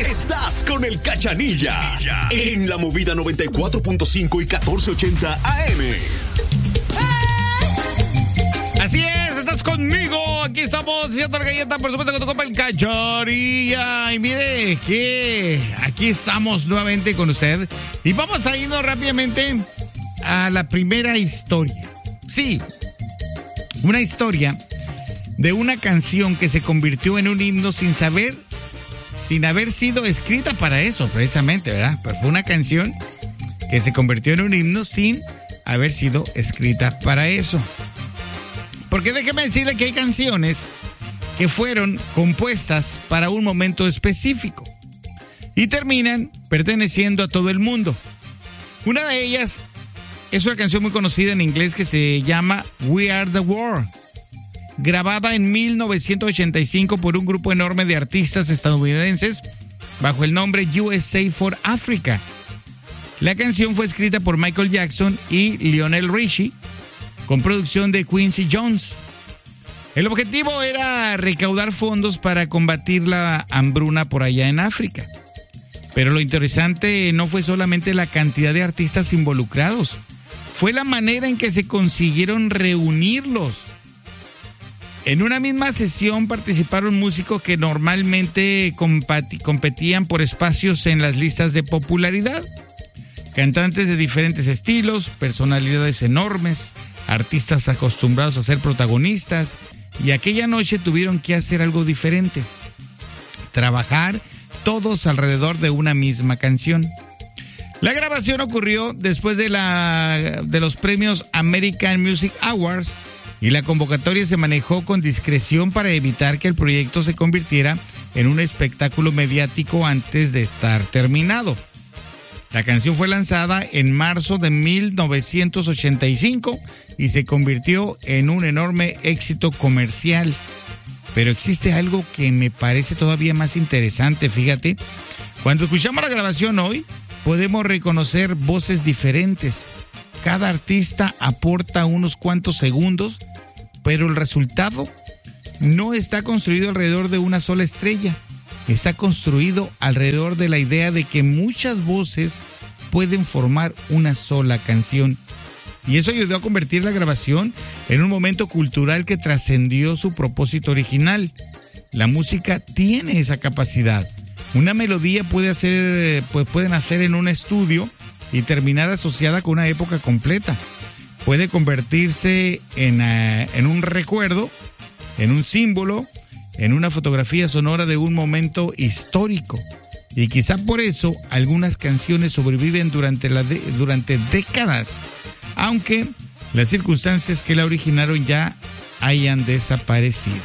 Estás con el Cachanilla en la Movida 94.5 y 1480 AM. Así es, estás conmigo. Aquí estamos, haciendo la galleta, por supuesto, con tu compa el Cachanilla. Y mire que aquí estamos nuevamente con usted. Y vamos a irnos rápidamente a la primera historia. Sí, una historia de una canción que se convirtió en un himno sin haber sido escrita para eso, precisamente, ¿verdad? Pero fue una canción que se convirtió en un himno sin haber sido escrita para eso. Porque déjeme decirle que hay canciones que fueron compuestas para un momento específico y terminan perteneciendo a todo el mundo. Una de ellas es una canción muy conocida en inglés que se llama We Are the World, grabada en 1985 por un grupo enorme de artistas estadounidenses bajo el nombre USA for Africa. La canción fue escrita por Michael Jackson y Lionel Richie, con producción de Quincy Jones. El objetivo era recaudar fondos para combatir la hambruna por allá en África. Pero lo interesante no fue solamente la cantidad de artistas involucrados, fue la manera en que se consiguieron reunirlos. En una misma sesión participaron músicos que normalmente competían por espacios en las listas de popularidad. Cantantes de diferentes estilos, personalidades enormes, artistas acostumbrados a ser protagonistas, y aquella noche tuvieron que hacer algo diferente: trabajar todos alrededor de una misma canción. La grabación ocurrió después de los premios American Music Awards, y la convocatoria se manejó con discreción para evitar que el proyecto se convirtiera en un espectáculo mediático antes de estar terminado. La canción fue lanzada en marzo de 1985 y se convirtió en un enorme éxito comercial. Pero existe algo que me parece todavía más interesante, fíjate. Cuando escuchamos la grabación hoy, podemos reconocer voces diferentes. Cada artista aporta unos cuantos segundos, pero el resultado no está construido alrededor de una sola estrella. Está construido alrededor de la idea de que muchas voces pueden formar una sola canción. Y eso ayudó a convertir la grabación en un momento cultural que trascendió su propósito original. La música tiene esa capacidad. Una melodía puede nacer en un estudio y terminar asociada con una época completa. Puede convertirse en un recuerdo, en un símbolo, en una fotografía sonora de un momento histórico. Y quizá por eso algunas canciones sobreviven durante décadas, aunque las circunstancias que la originaron ya hayan desaparecido.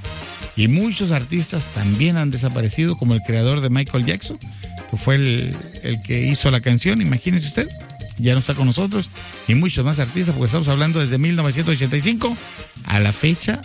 Y muchos artistas también han desaparecido, como el creador de Michael Jackson, que fue el que hizo la canción, imagínese usted, ya no está con nosotros, y muchos más artistas, porque estamos hablando desde 1985 a la fecha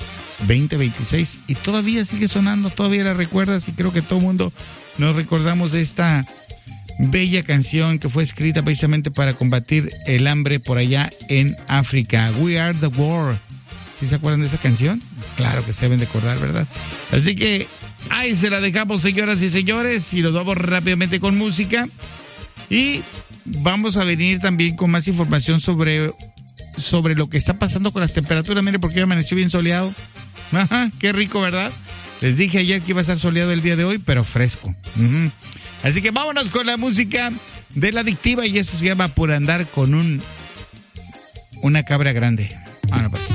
2026, y todavía sigue sonando, todavía la recuerdas, y creo que todo el mundo nos recordamos de esta bella canción que fue escrita precisamente para combatir el hambre por allá en África. We Are the World. ¿Sí se acuerdan de esa canción? Claro que se deben de acordar, ¿verdad? Así que ahí se la dejamos, señoras y señores, y nos vamos rápidamente con música. Y vamos a venir también con más información sobre lo que está pasando con las temperaturas. Mire, porque hoy amaneció bien soleado. Ajá, qué rico, ¿verdad? Les dije ayer que iba a estar soleado el día de hoy, pero fresco. Así que vámonos con la música de La Adictiva, y eso se llama Por Andar con una cabra grande. Bueno, pues.